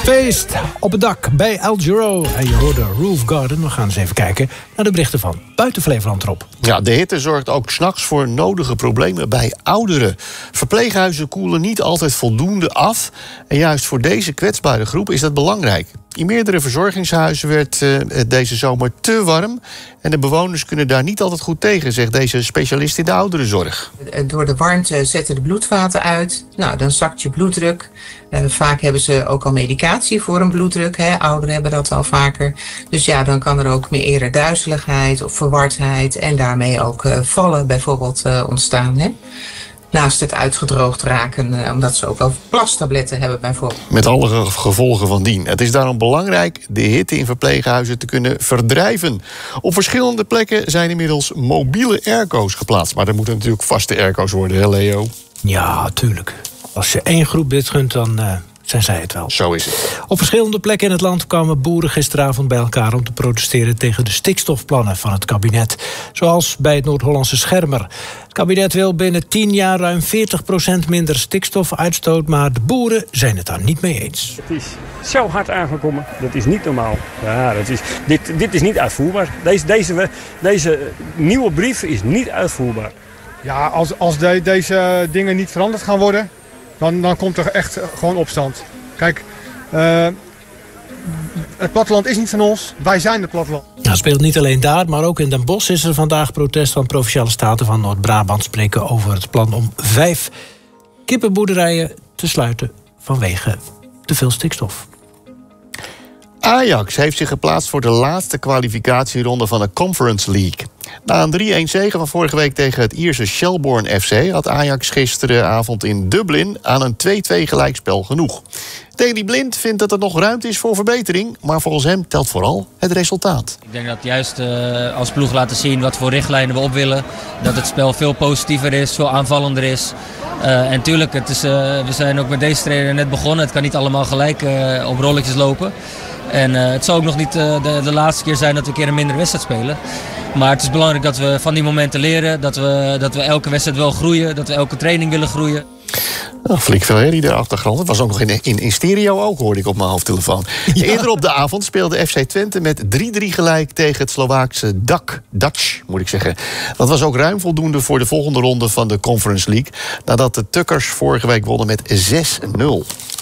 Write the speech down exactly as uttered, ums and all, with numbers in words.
Feest op het dak bij El Giro. En je hoorde Roof Garden. We gaan eens even kijken naar de berichten van buiten Flevoland erop. Ja, de hitte zorgt ook 's nachts voor nodige problemen bij ouderen. Verpleeghuizen koelen niet altijd voldoende af. En juist voor deze kwetsbare groep is dat belangrijk. In meerdere verzorgingshuizen werd uh, deze zomer te warm. En de bewoners kunnen daar niet altijd goed tegen, zegt deze specialist in de ouderenzorg. Door de warmte zetten de bloedvaten uit. Nou, dan zakt je bloeddruk. Uh, vaak hebben ze ook al medicatie voor een bloeddruk. Hè? Ouderen hebben dat al vaker. Dus ja, dan kan er ook meer eerder duizeligheid of verwardheid. En daarmee ook uh, vallen bijvoorbeeld uh, ontstaan. Hè? Naast het uitgedroogd raken, uh, omdat ze ook wel plastabletten hebben bijvoorbeeld. Met alle gevolgen van dien. Het is daarom belangrijk de hitte in verpleeghuizen te kunnen verdrijven. Op verschillende plekken zijn inmiddels mobiele airco's geplaatst. Maar er moeten natuurlijk vaste airco's worden, hè Leo? Ja, tuurlijk. Als je één groep dit gunt, dan uh, zijn zij het wel. Zo is het. Op verschillende plekken in het land kwamen boeren gisteravond bij elkaar om te protesteren tegen de stikstofplannen van het kabinet. Zoals bij het Noord-Hollandse Schermer. Het kabinet wil binnen tien jaar ruim veertig procent minder stikstofuitstoot, maar de boeren zijn het daar niet mee eens. Het is zo hard aangekomen, dat is niet normaal. Ja, dat is, dit, dit is niet uitvoerbaar. Deze, deze, deze nieuwe brief is niet uitvoerbaar. Ja, als, als de, deze dingen niet veranderd gaan worden, dan, dan komt er echt gewoon opstand. Kijk, uh, het platteland is niet van ons, wij zijn het platteland. Ja, het speelt niet alleen daar, maar ook in Den Bosch is er vandaag protest van Provinciale Staten van Noord-Brabant spreken over het plan om vijf kippenboerderijen te sluiten vanwege te veel stikstof. Ajax heeft zich geplaatst voor de laatste kwalificatieronde van de Conference League. Na een drie-een zege van vorige week tegen het Ierse Shelbourne F C... had Ajax gisteravond in Dublin aan een twee-twee gelijkspel genoeg. Daley Blind vindt dat er nog ruimte is voor verbetering... maar volgens hem telt vooral het resultaat. Ik denk dat juist uh, als ploeg laten zien wat voor richtlijnen we op willen. Dat het spel veel positiever is, veel aanvallender is. Uh, en tuurlijk, het is, uh, we zijn ook met deze trainer net begonnen. Het kan niet allemaal gelijk uh, op rolletjes lopen. En uh, het zal ook nog niet uh, de, de laatste keer zijn dat we een keer een mindere wedstrijd spelen. Maar het is belangrijk dat we van die momenten leren. Dat we, dat we elke wedstrijd wel groeien. Dat we elke training willen groeien. Nou, flink veel herrie daar achtergrond. Het was ook nog in, in, in stereo ook, hoorde ik op mijn hoofdtelefoon. Ja. Eerder op de avond speelde F C Twente met drie-drie gelijk tegen het Slovaakse D A C. Dutch, moet ik zeggen. Dat was ook ruim voldoende voor de volgende ronde van de Conference League. Nadat de Tukkers vorige week wonnen met zes nul.